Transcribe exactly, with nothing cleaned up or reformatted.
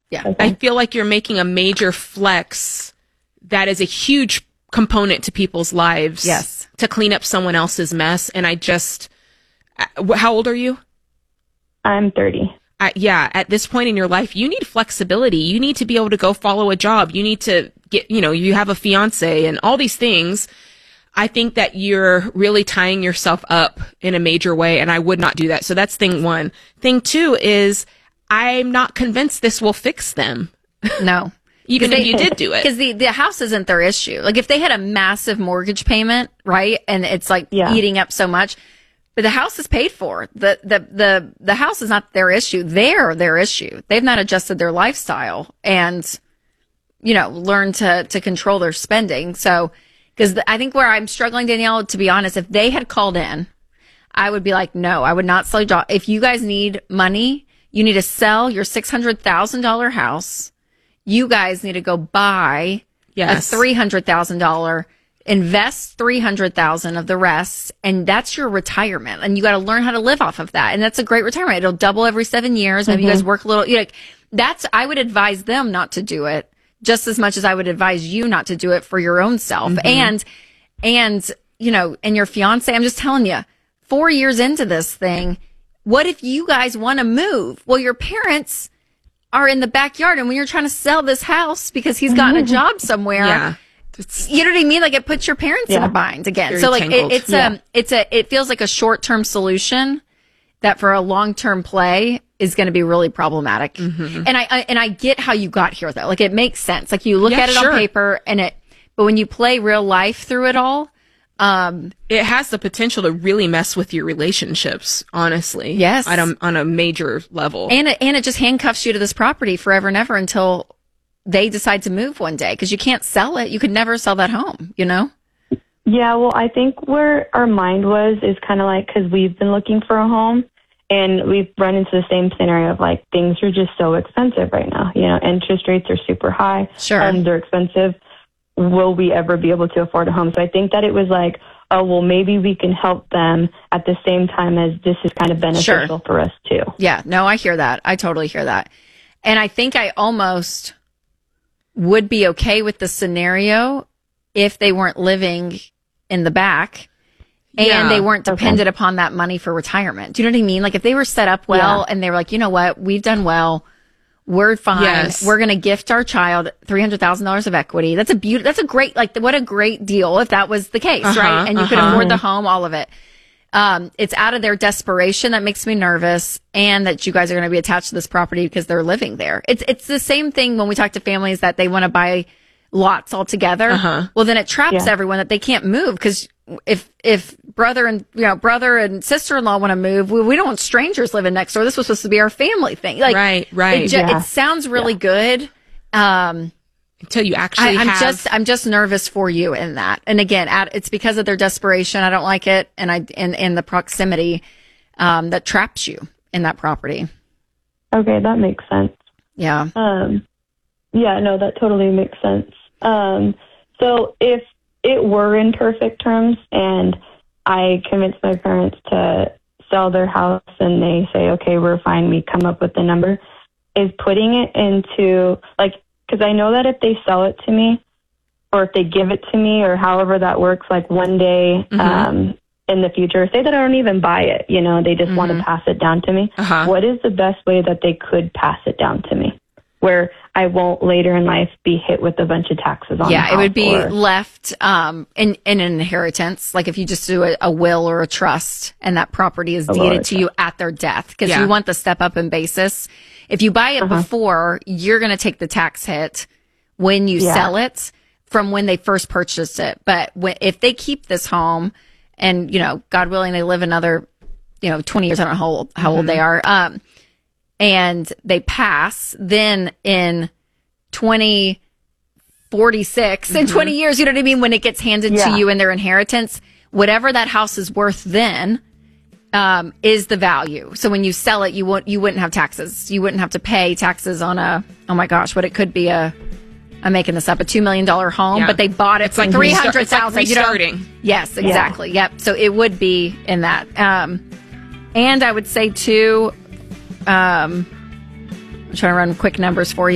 Yeah. Okay. I feel like you're making a major flex that is a huge component to people's lives. Yes. To clean up someone else's mess. And I just, uh, how old are you? I'm thirty. Uh, yeah, at this point in your life, you need flexibility. You need to be able to go follow a job. You need to get, you know, you have a fiance and all these things. I think that you're really tying yourself up in a major way, and I would not do that. So that's thing one. Thing two is I'm not convinced this will fix them. No. Even if you did do it. Because the, the house isn't their issue. Like if they had a massive mortgage payment, right, and it's like Yeah. eating up so much, but the house is paid for. The, the, the, the house is not their issue. They're their issue. They've not adjusted their lifestyle and, you know, learned to, to control their spending. So, because I think where I'm struggling, Danielle, to be honest, if they had called in, I would be like, no, I would not sell your job. If you guys need money, you need to sell your six hundred thousand dollars house. You guys need to go buy Yes. a three hundred thousand dollars, invest three hundred thousand dollars of the rest, and that's your retirement. And you got to learn how to live off of that. And that's a great retirement. It'll double every seven years. Maybe you guys work a little. You know, like, that's, I would advise them not to do it just as much as I would advise you not to do it for your own self. And, and, you know, and your fiance, I'm just telling you, four years into this thing, what if you guys want to move? Well, your parents are in the backyard, and when you're trying to sell this house because he's gotten a job somewhere, Yeah. It's, you know what I mean? Like it puts your parents in Yeah. a bind again. Very So like it, tangled. it's Yeah. a, it's a, it feels like a short term solution that for a long term play is going to be really problematic. And I, I, and I get how you got here though. Like it makes sense. Like you look Yeah, at it sure. on paper and it, but when you play real life through it all, um, it has the potential to really mess with your relationships, honestly. Yes. On a, on a major level. and it, and it just handcuffs you to this property forever and ever until they decide to move one day because you can't sell it. You could never sell that home, you know? Yeah, well, I think where our mind was is kind of like, because we've been looking for a home and we've run into the same scenario of like things are just so expensive right now. You know, interest rates are super high. Sure. Homes are expensive. Will we ever be able to afford a home? So I think that it was like, oh, well, maybe we can help them at the same time as this is kind of beneficial for us too. Yeah, no, I hear that. I totally hear that. And I think I almost would be okay with the scenario if they weren't living in the back and Yeah. they weren't dependent upon that money for retirement. Do you know what I mean? Like if they were set up well Yeah. and they were like, you know what, we've done well. We're fine. Yes. We're going to gift our child three hundred thousand dollars of equity. That's a beautiful, that's a great, like, what a great deal if that was the case, Uh-huh, right? And you could uh-huh. afford the home, all of it. Um, it's out of their desperation that makes me nervous, and that you guys are going to be attached to this property because they're living there. It's, it's the same thing when we talk to families that they want to buy lots all together. Uh-huh. Well, then it traps Yeah. everyone that they can't move because if, if brother and, you know, brother and sister-in-law want to move, we, we don't want strangers living next door. This was supposed to be our family thing. Like, Right, right. It, ju- Yeah. it sounds really good. Um, Until you I, actually I'm have. just, I'm just nervous for you in that. And again, at, it's because of their desperation. I don't like it. And I, and, and the proximity, um, that traps you in that property. Okay, that makes sense. Yeah. Um, yeah, no, that totally makes sense. Um, so if it were in perfect terms and I convinced my parents to sell their house and they say, okay, we're fine, we come up with the number, is putting it into, like, because I know that if they sell it to me or if they give it to me or however that works, like one day Mhm. um, in the future, say that I don't even buy it, you know, they just want to pass it down to me. Uh-huh. What is the best way that they could pass it down to me where I won't later in life be hit with a bunch of taxes on the Yeah. house? It would be or- left, um, in, in an inheritance. Like if you just do a, a will or a trust and that property is A will or deeded a to you at their death. Cause Yeah. you want the step up in basis. If you buy it before, you're going to take the tax hit when you Yeah. sell it from when they first purchased it. But when, if they keep this home and, you know, God willing, they live another, you know, twenty years, I don't know how old, how old they are, um, and they pass, then in twenty forty-six, in twenty years, you know what I mean? When it gets handed Yeah. to you in their inheritance, whatever that house is worth then, um, is the value. So when you sell it, you won't, you wouldn't have taxes. You wouldn't have to pay taxes on a, oh my gosh, what it could be a, I'm making this up, a two million dollars home, Yeah. but they bought it It's for like three restart- hundred it's like thousand. You know? restarting. Yes, exactly. Yep. So it would be in that. Um, and I would say too, um, I'm trying to run quick numbers for you.